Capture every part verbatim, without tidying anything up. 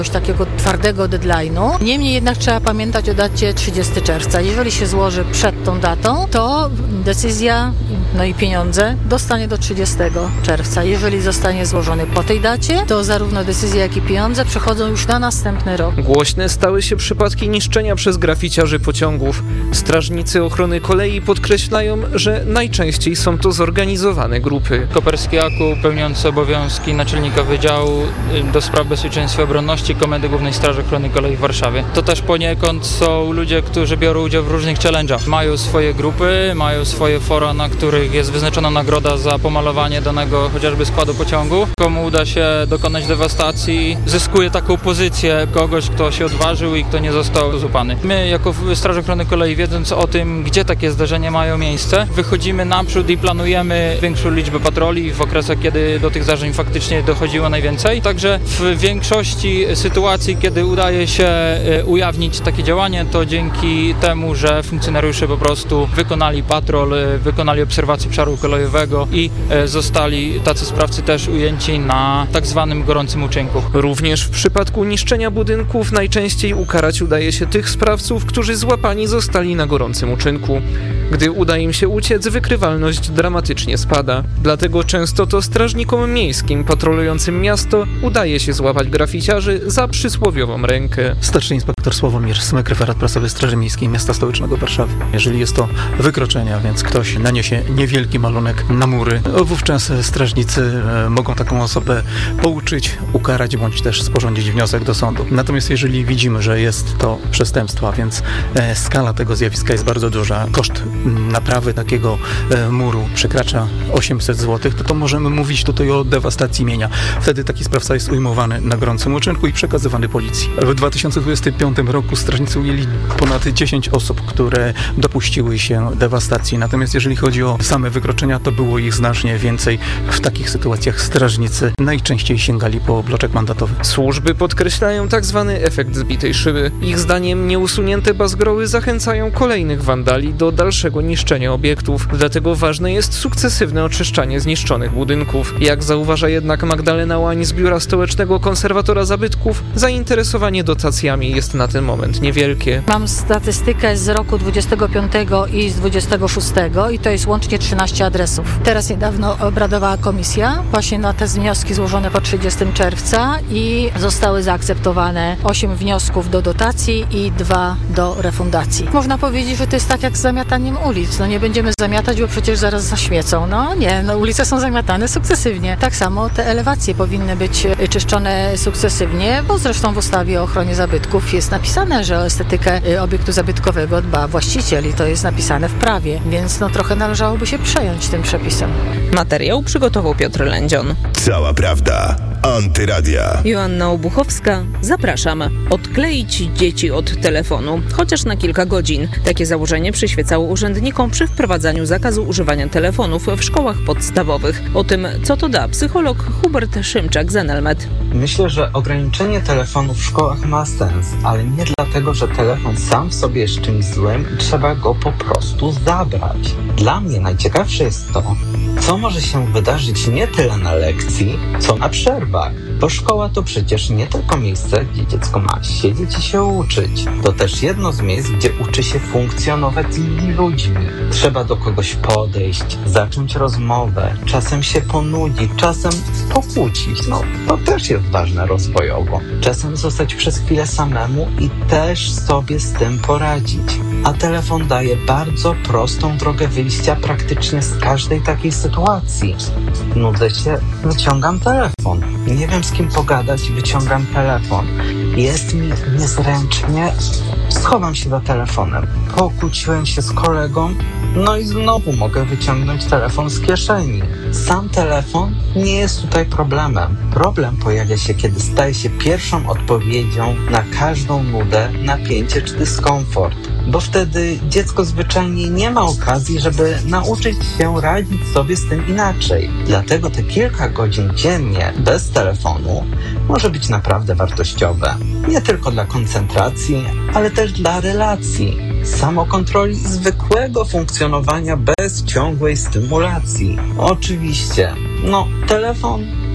już takiego twardego deadline'u. Niemniej jednak trzeba pamiętać o dacie trzydziestego czerwca. Jeżeli się złoży przed tą datą, to decyzja, no i pieniądze dostanie do trzydziestego czerwca. Jeżeli zostanie złożony po tej dacie, to zarówno decyzja, jak i pieniądze przechodzą już na następny rok. Głośne stały się przypadki niszczenia przez graficiarzy pociągów. Strażnicy ochrony kolei podkreślają, że najczęściej są to zorganizowane grupy. Koperski Jakub, pełniący obowiązki naczelnika Wydziału do Spraw Bezpieczeństwa i Obronności Komendy Głównej Straży Ochrony Kolei w Warszawie. To też poniekąd są ludzie, którzy biorą udział w różnych challenge'ach. Mają swoje grupy, mają swoje fora, na których jest wyznaczona nagroda za pomalowanie danego chociażby składu pociągu. Komu uda się dokonać dewastacji, zyskuje taką pozycję kogoś, kto się odważył i kto nie został złapany. My jako Straż Ochrony Kolei, wiedząc o tym, gdzie takie zdarzenia mają miejsce, wychodzimy naprzód i planujemy większą liczbę patroli w okresach, kiedy do tych zdarzeń faktycznie dochodziło najwięcej. Także w większości sytuacji, kiedy udaje się ujawnić takie działanie, to dzięki temu, że funkcjonariusze po prostu wykonali patrol, wykonali obserwację obszaru kolejowego i zostali tacy sprawcy też ujęci na tak zwanym gorącym uczynku. Również w przypadku niszczenia budynków najczęściej ukarać udaje się tych sprawców, którzy złapani zostali na gorącym uczynku. Gdy uda im się uciec, wykrywalność dramatycznie spada. Dlatego często to strażnikom miejskim patrolującym miasto udaje się złapać graficiarzy za przysłowiową rękę. Starszy inspektor Sławomir Smyk, referat prasowy Straży Miejskiej Miasta Stołecznego Warszawy. Jeżeli jest to wykroczenie, a więc ktoś naniesie niewielki malunek na mury, wówczas strażnicy mogą taką osobę pouczyć, ukarać bądź też sporządzić wniosek do sądu. Natomiast jeżeli widzimy, że jest to przestępstwo, a więc skala tego zjawiska jest bardzo duża, koszt naprawy takiego muru przekracza osiemset złotych, to, to możemy mówić tutaj o dewastacji mienia. Wtedy taki sprawca jest ujmowany na gorącym uczynku i przekazywany policji. W dwa tysiące dwudziestym piątym roku strażnicy ujęli ponad dziesięć osób, które dopuściły się dewastacji. Natomiast jeżeli chodzi o same wykroczenia, to było ich znacznie więcej. W takich sytuacjach strażnicy najczęściej sięgali po bloczek mandatowy. Służby podkreślają tak zwany efekt zbitej szyby. Ich zdaniem nieusunięte bazgroły zachęcają kolejnych wandali do dalszego niszczenia obiektów. Dlatego ważne jest sukcesywne oczyszczanie zniszczonych budynków. Jak zauważa jednak Magdalena Łań z Biura Stołecznego Konserwatora Zabytków, zainteresowanie dotacjami jest na ten moment niewielkie. Mam statystykę z roku dwudziestego piątego i z dwudziestego szóstego i to jest łącznie trzynaście adresów. Teraz niedawno obradowała komisja właśnie na te wnioski złożone po trzydziestego czerwca i zostały zaakceptowane osiem wniosków do dotacji i dwa do refundacji. Można powiedzieć, że to jest tak jak z zamiataniem ulic. No nie będziemy zamiatać, bo przecież zaraz zaśmiecą. No nie, no ulice są zamiatane sukcesywnie. Tak samo te elewacje powinny być czyszczone sukcesywnie, bo zresztą w ustawie o ochronie zabytków jest napisane, że o estetykę obiektu zabytkowego dba właściciel i to jest napisane w prawie, więc no trochę należałoby się przejąć tym przepisem. Materiał przygotował Piotr Lędzion. Cała prawda. Antyradia. Joanna Obuchowska. Zapraszam. Odkleić dzieci od telefonu, chociaż na kilka godzin. Takie założenie przyświecało urzędnikom przy wprowadzaniu zakazu używania telefonów w szkołach podstawowych. O tym, co to da, psycholog Hubert Szymczak z Enelmet. Myślę, że ograniczenie telefonu w szkołach ma sens, ale nie dlatego, że telefon sam w sobie jest czymś złym i trzeba go po prostu zabrać. Dla mnie najciekawsze jest to, co może się wydarzyć nie tyle na lekcji, co na przerwach. Bo szkoła to przecież nie tylko miejsce, gdzie dziecko ma siedzieć i się uczyć. To też jedno z miejsc, gdzie uczy się funkcjonować z innymi ludźmi. Trzeba do kogoś podejść, zacząć rozmowę, czasem się ponudzić, czasem pokłócić. No, to też jest ważne rozwojowo. Czasem zostać przez chwilę samemu i też sobie z tym poradzić. A telefon daje bardzo prostą drogę wyjścia praktycznie z każdej takiej sytuacji. Nudzę się, wyciągam telefon. Nie wiem z kim pogadać, wyciągam telefon. Jest mi niezręcznie, schowam się za telefonem. Pokłóciłem się z kolegą, no i znowu mogę wyciągnąć telefon z kieszeni. Sam telefon nie jest tutaj problemem. Problem pojawia się, kiedy staje się pierwszą odpowiedzią na każdą nudę, napięcie czy dyskomfort. Bo wtedy dziecko zwyczajnie nie ma okazji, żeby nauczyć się radzić sobie z tym inaczej. Dlatego te kilka godzin dziennie bez telefonu może być naprawdę wartościowe. Nie tylko dla koncentracji, ale też dla relacji, samokontroli i zwykłego funkcjonowania bez ciągłej stymulacji. Oczywiście, no telefon to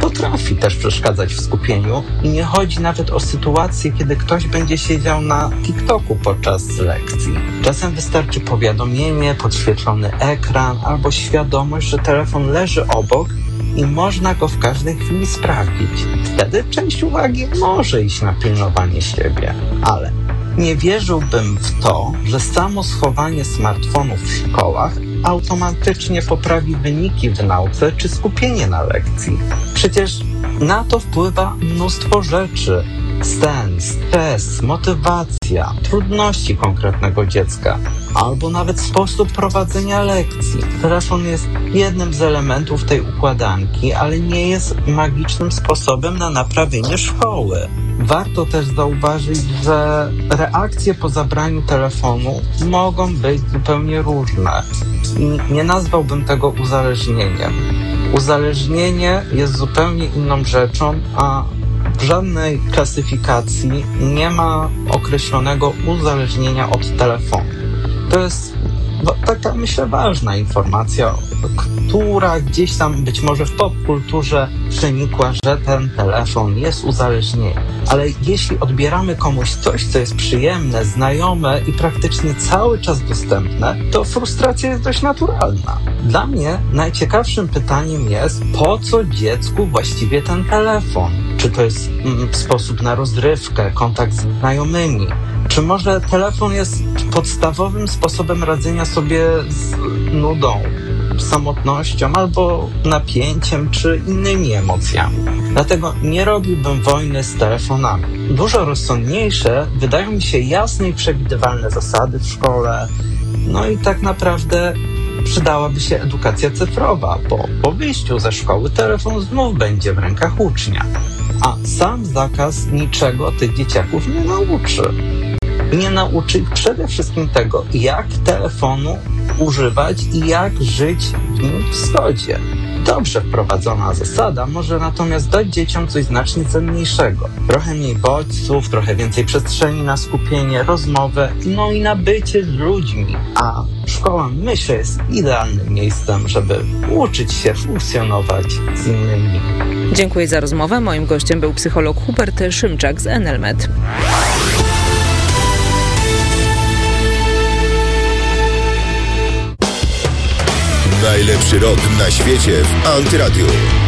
potrafi też przeszkadzać w skupieniu i nie chodzi nawet o sytuację, kiedy ktoś będzie siedział na TikToku podczas lekcji. Czasem wystarczy powiadomienie, podświetlony ekran albo świadomość, że telefon leży obok i można go w każdej chwili sprawdzić. Wtedy część uwagi może iść na pilnowanie siebie, ale nie wierzyłbym w to, że samo schowanie smartfonów w szkołach automatycznie poprawi wyniki w nauce czy skupienie na lekcji. Przecież na to wpływa mnóstwo rzeczy. Sen, stres, motywacja, trudności konkretnego dziecka, albo nawet sposób prowadzenia lekcji. Telefon jest jednym z elementów tej układanki, ale nie jest magicznym sposobem na naprawienie szkoły. Warto też zauważyć, że reakcje po zabraniu telefonu mogą być zupełnie różne. I nie nazwałbym tego uzależnieniem. Uzależnienie jest zupełnie inną rzeczą, a w żadnej klasyfikacji nie ma określonego uzależnienia od telefonu. To jest taka, myślę, ważna informacja, która gdzieś tam być może w popkulturze przenikła, że ten telefon jest uzależnieniem. Ale jeśli odbieramy komuś coś, co jest przyjemne, znajome i praktycznie cały czas dostępne, to frustracja jest dość naturalna. Dla mnie najciekawszym pytaniem jest, po co dziecku właściwie ten telefon? Czy to jest mm, sposób na rozrywkę, kontakt z znajomymi? Czy może telefon jest podstawowym sposobem radzenia sobie z nudą, samotnością albo napięciem czy innymi emocjami? Dlatego nie robiłbym wojny z telefonami. Dużo rozsądniejsze wydają mi się jasne i przewidywalne zasady w szkole. No i tak naprawdę przydałaby się edukacja cyfrowa, bo po wyjściu ze szkoły telefon znów będzie w rękach ucznia. A sam zakaz niczego tych dzieciaków nie nauczy. Nie nauczy ich przede wszystkim tego, jak telefonu używać i jak żyć w nim w zgodzie. Dobrze wprowadzona zasada może natomiast dać dzieciom coś znacznie cenniejszego. Trochę mniej bodźców, trochę więcej przestrzeni na skupienie, rozmowę, no i na bycie z ludźmi. A szkoła, myślę, jest idealnym miejscem, żeby uczyć się funkcjonować z innymi. Dziękuję za rozmowę. Moim gościem był psycholog Hubert Szymczak z Enelmed. Najlepszy rok na świecie w Antyradiu.